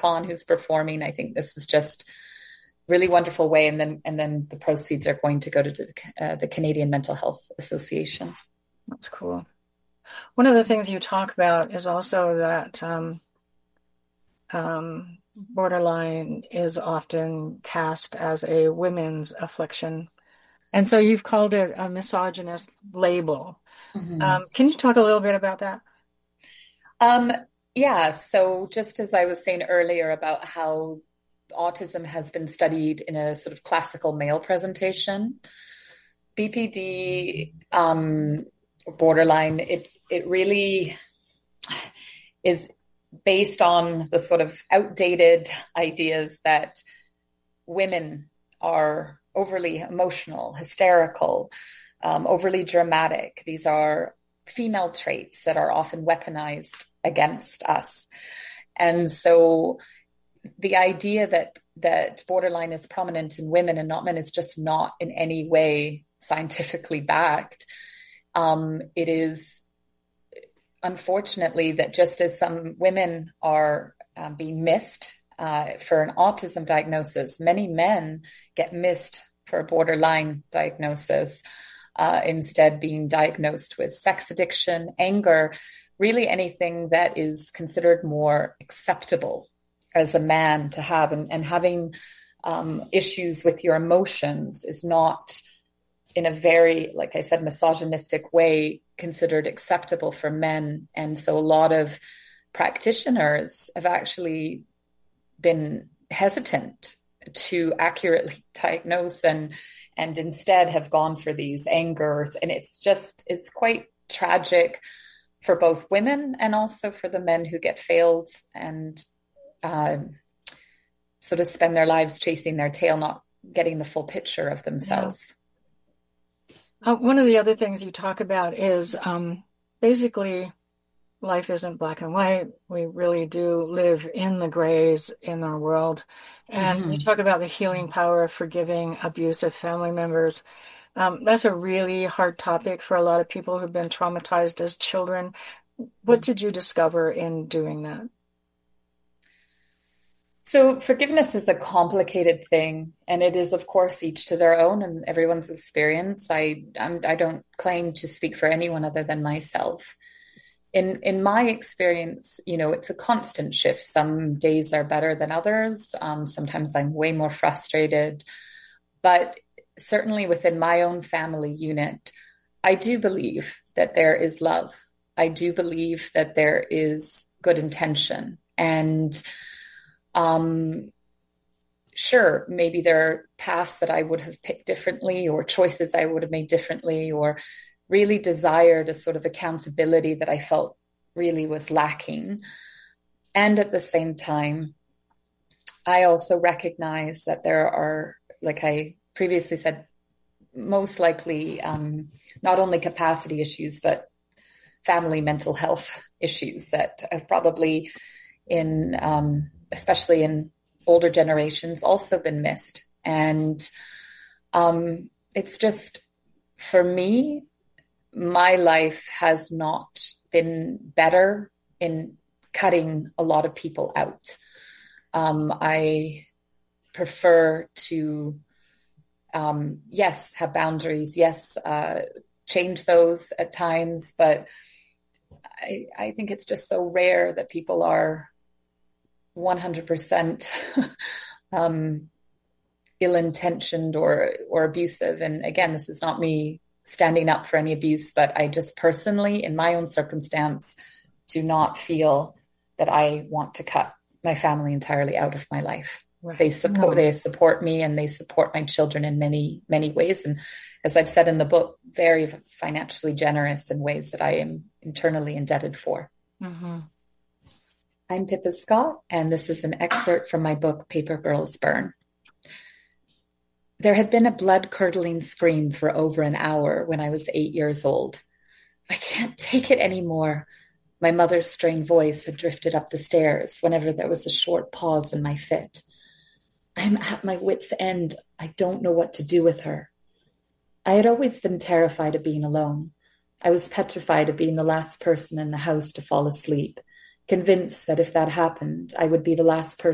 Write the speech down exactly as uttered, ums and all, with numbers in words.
Khan who's performing. I think this is just really wonderful way. And then, and then the proceeds are going to go to the, uh, the Canadian Mental Health Association. That's cool. One of the things you talk about is also that um, um, borderline is often cast as a women's affliction. And so you've called it a misogynist label. Mm-hmm. Um, can you talk a little bit about that? Um, yeah, so just as I was saying earlier about how autism has been studied in a sort of classical male presentation, B P D, um, borderline, it it really is based on the sort of outdated ideas that women are overly emotional, hysterical, um, overly dramatic. These are female traits that are often weaponized against us. And so the idea that that borderline is prominent in women and not men is just not in any way scientifically backed. Um, it is unfortunately that just as some women are um, being missed uh, for an autism diagnosis, many men get missed for a borderline diagnosis, uh, instead being diagnosed with sex addiction, anger, really anything that is considered more acceptable as a man to have. And, and having um, issues with your emotions is not, in a very, like I said, misogynistic way, considered acceptable for men. And so a lot of practitioners have actually been hesitant to accurately diagnose and and instead have gone for these angers. And it's just, it's quite tragic for both women and also for the men who get failed and uh, sort of spend their lives chasing their tail, not getting the full picture of themselves. Yeah. Uh, one of the other things you talk about is um, basically life isn't black and white. We really do live in the grays in our world. And Mm-hmm. you talk about the healing power of forgiving abusive family members. Um, that's a really hard topic for a lot of people who've been traumatized as children. What did you discover in doing that? So forgiveness is a complicated thing, and it is, of course, each to their own and everyone's experience. I I'm, I don't claim to speak for anyone other than myself. In in my experience, you know, it's a constant shift. Some days are better than others. Um, sometimes I'm way more frustrated, but certainly within my own family unit, I do believe that there is love. I do believe that there is good intention. And um, sure, maybe there are paths that I would have picked differently or choices I would have made differently or really desired a sort of accountability that I felt really was lacking. And at the same time, I also recognize that there are, like I previously said, most likely um, not only capacity issues, but family mental health issues that have probably in, um, especially in older generations, also been missed. And um, it's just, for me, my life has not been better in cutting a lot of people out. Um, I prefer to, um, yes, have boundaries, yes, uh, change those at times, but I, I think it's just so rare that people are one hundred percent um, ill-intentioned or or abusive. And again, this is not me standing up for any abuse, but I just personally, in my own circumstance, do not feel that I want to cut my family entirely out of my life. Right. They support, No. they support me and they support my children in many, many ways. And as I've said in the book, very financially generous in ways that I am internally indebted for. Mm-hmm. I'm Pippa Scott, and this is an excerpt from my book, Paper Girls Burn. There had been a blood-curdling scream for over an hour when I was eight years old. I can't take it anymore. My mother's strained voice had drifted up the stairs whenever there was a short pause in my fit. I'm at my wit's end. I don't know what to do with her. I had always been terrified of being alone. I was petrified of being the last person in the house to fall asleep, convinced that if that happened, I would be the last person